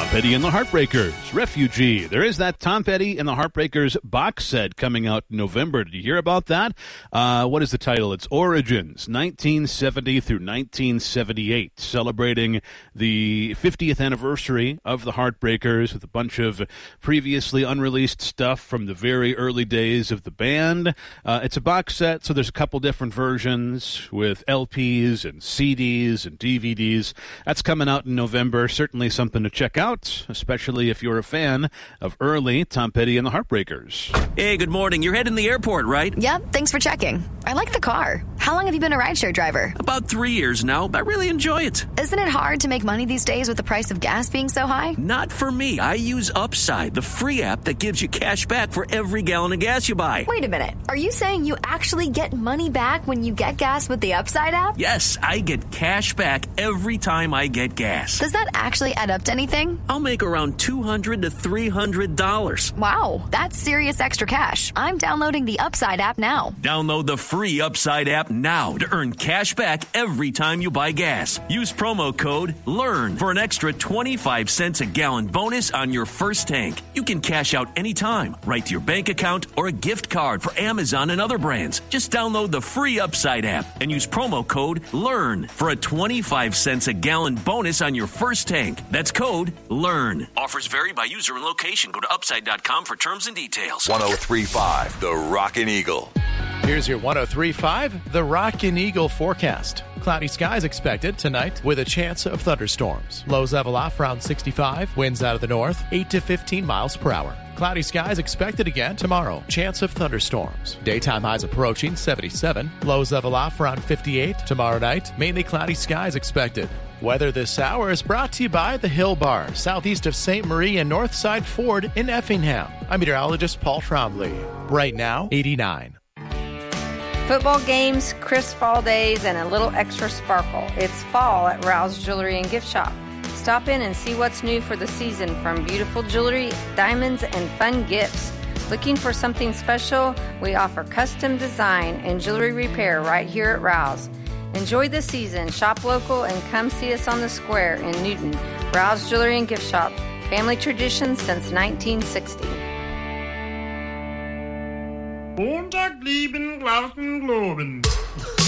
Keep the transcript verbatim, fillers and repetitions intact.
Petty and the Heartbreakers, Refugee. There is that Tom Petty and the Heartbreakers box set coming out in November. Did you hear about that? Uh, what is the title? It's Origins, nineteen seventy through nineteen seventy-eight, celebrating the fiftieth anniversary of the Heartbreakers with a bunch of previously unreleased stuff from the very early days of the band. Uh, it's a box set, so there's a couple different versions with L Ps and C Ds and D V Ds. That's coming out in November. Certainly something to check out, especially if you're a fan of early Tom Petty and the Heartbreakers. Hey, good morning. You're heading to the airport, right? Yep, thanks for checking. I like the car. How long have you been a rideshare driver? About three years now. I really enjoy it. Isn't it hard to make money these days with the price of gas being so high? Not for me. I use Upside, the free app that gives you cash back for every gallon of gas you buy. Wait a minute. Are you saying you actually get money back when you get gas with the Upside app? Yes, I get cash back every time I get gas. Does that actually add up to anything? I'll make around two hundred to three hundred dollars. Wow, that's serious extra cash. I'm downloading the Upside app now. Download the free Upside app now to earn cash back every time you buy gas. Use promo code LEARN for an extra twenty-five cents a gallon bonus on your first tank. You can cash out anytime, right to your bank account or a gift card for Amazon and other brands. Just download the free Upside app and use promo code LEARN for a twenty-five cents a gallon bonus on your first tank. That's code LEARN. Offers vary by user and location. Go to upside dot com for terms and details. one oh three point five, The Rockin' Eagle. Here's your one oh three point five, The Rockin' Eagle forecast. Cloudy skies expected tonight with a chance of thunderstorms. Lows level off around sixty-five. Winds out of the north, eight to fifteen miles per hour. Cloudy skies expected again tomorrow. Chance of thunderstorms. Daytime highs approaching seventy-seven. Lows level off around fifty-eight. Tomorrow night, mainly cloudy skies expected. Weather this hour is brought to you by the Hill Bar, southeast of Saint Marie and Northside Ford in Effingham. I'm meteorologist Paul Trombley. Right now, eighty-nine. Football games, crisp fall days, and a little extra sparkle. It's fall at Rouse Jewelry and Gift Shop. Stop in and see what's new for the season, from beautiful jewelry, diamonds, and fun gifts. Looking for something special? We offer custom design and jewelry repair right here at Rouse. Enjoy the season, shop local, and come see us on the square in Newton. Rouse Jewelry and Gift Shop. Family tradition since nineteen sixty. Montag, lieben, Glauben, Globen.